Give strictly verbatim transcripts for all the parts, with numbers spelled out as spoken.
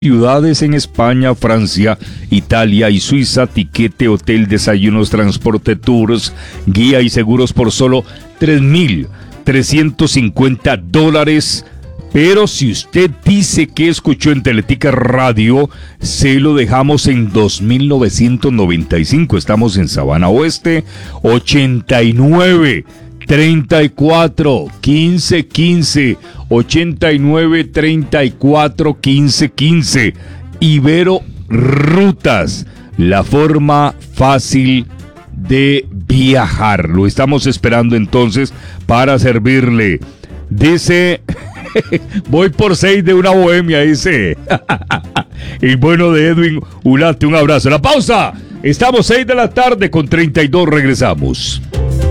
ciudades en España, Francia, Italia y Suiza, tiquete, hotel, desayunos, transporte, tours, guía y seguros por solo tres mil trescientos cincuenta dólares. Pero si usted dice que escuchó en Teletica Radio, se lo dejamos en dos mil novecientos noventa y cinco. Estamos en Sabana Oeste, ochenta y nueve, treinta y cuatro, quince, quince, ochenta y nueve, treinta y cuatro, quince, quince. Ibero Rutas, la forma fácil de viajar. Lo estamos esperando entonces para servirle. Dice, voy por seis de una bohemia, dice. Y bueno, de Edwin Ulate, un abrazo. La pausa. Estamos seis de la tarde con treinta y dos, regresamos.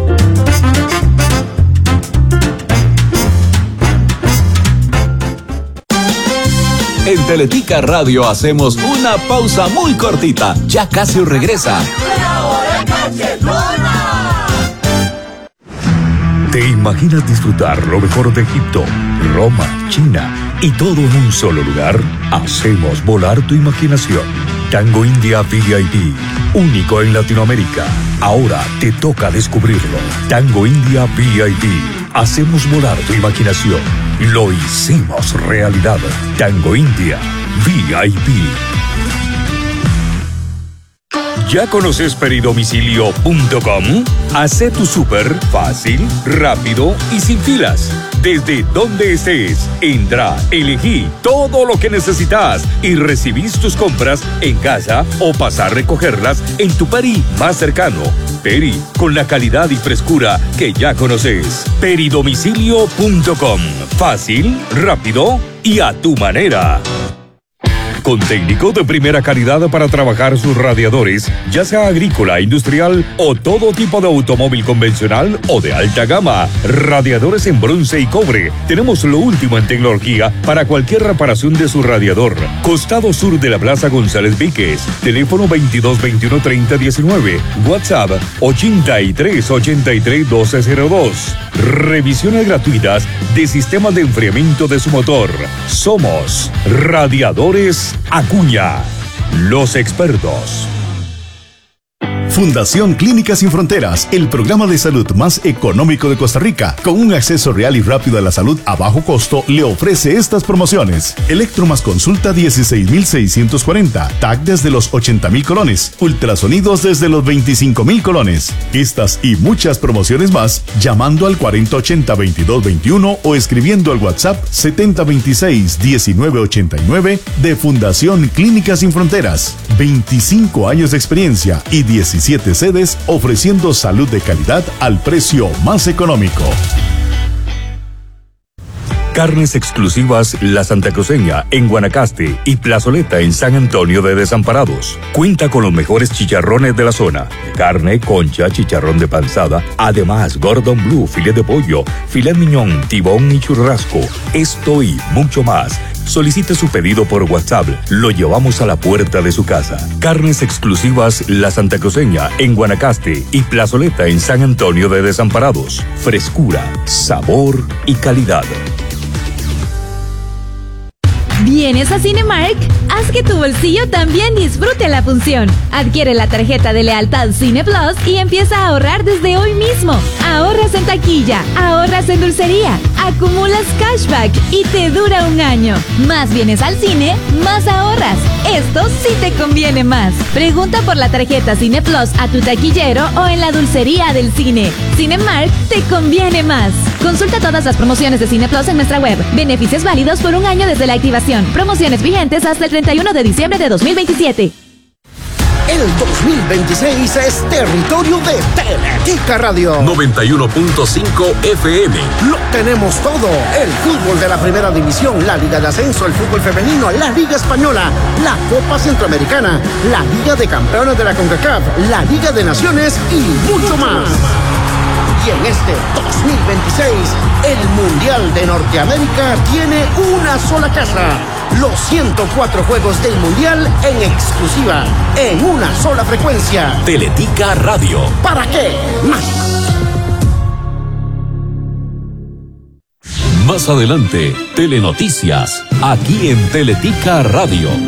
En Teletica Radio hacemos una pausa muy cortita. Ya casi regresa. ¡La hora cachetona! ¿Te imaginas disfrutar lo mejor de Egipto, Roma, China y todo en un solo lugar? Hacemos volar tu imaginación. Tango India V I P, único en Latinoamérica. Ahora te toca descubrirlo. Tango India V I P. Hacemos volar tu imaginación. Lo hicimos realidad. Tango India V I P. ¿Ya conoces peridomicilio punto com? Hace tu súper fácil, rápido y sin filas. Desde donde estés, entra, elegí todo lo que necesitas y recibís tus compras en casa o pasar a recogerlas en tu Peri más cercano. Peri, con la calidad y frescura que ya conoces. peridomicilio punto com. Fácil, rápido y a tu manera. Con técnico de primera calidad para trabajar sus radiadores, ya sea agrícola, industrial o todo tipo de automóvil convencional o de alta gama. Radiadores en bronce y cobre. Tenemos lo último en tecnología para cualquier reparación de su radiador. Costado sur de la Plaza González Víquez. Teléfono veintidós veintiuno treinta diecinueve. WhatsApp ochenta y tres ochenta y tres doce cero dos. Revisiones gratuitas de sistemas de enfriamiento de su motor. Somos Radiadores Acuña, los expertos. Fundación Clínicas Sin Fronteras, el programa de salud más económico de Costa Rica, con un acceso real y rápido a la salud a bajo costo, le ofrece estas promociones. Electro más consulta dieciséis mil seiscientos cuarenta, T A C desde los ochenta mil colones, ultrasonidos desde los veinticinco mil colones. Estas y muchas promociones más, llamando al cuarenta ochenta veintidós veintiuno o escribiendo al WhatsApp setenta veintiséis diecinueve ochenta y nueve de Fundación Clínicas Sin Fronteras. veinticinco años de experiencia y diecisiete sedes ofreciendo salud de calidad al precio más económico. Carnes exclusivas La Santa Cruceña en Guanacaste y Plazoleta en San Antonio de Desamparados. Cuenta con los mejores chicharrones de la zona. Carne, concha, chicharrón de panzada, además Gordon Blue, filet de pollo, filet miñón, tibón y churrasco. Esto y mucho más. Solicite su pedido por WhatsApp. Lo llevamos a la puerta de su casa. Carnes exclusivas La Santa Cruceña en Guanacaste y Plazoleta en San Antonio de Desamparados. Frescura, sabor y calidad. ¿Vienes a Cinemark? Haz que tu bolsillo también disfrute la función. Adquiere la tarjeta de lealtad Cine Plus y empieza a ahorrar desde hoy mismo. Ahorras en taquilla, ahorras en dulcería, acumulas cashback y te dura un año. Más vienes al cine, más ahorras. Esto sí te conviene más. Pregunta por la tarjeta Cine Plus a tu taquillero o en la dulcería del cine. Cinemark te conviene más. Consulta todas las promociones de Cine Plus en nuestra web. Beneficios válidos por un año desde la activación. Promociones vigentes hasta el treinta y uno de diciembre de dos mil veintisiete. El dos mil veintiséis es territorio de Teletica Radio. noventa y uno punto cinco F M. Lo tenemos todo. El fútbol de la primera división, la Liga de Ascenso, el fútbol femenino, la Liga Española, la Copa Centroamericana, la Liga de Campeones de la CONCACAF, la Liga de Naciones y mucho más. Y en este dos mil veintiséis, el Mundial de Norteamérica tiene una sola casa. Los ciento cuatro juegos del Mundial en exclusiva, en una sola frecuencia. Teletica Radio. ¿Para qué más? Más adelante, Telenoticias, aquí en Teletica Radio.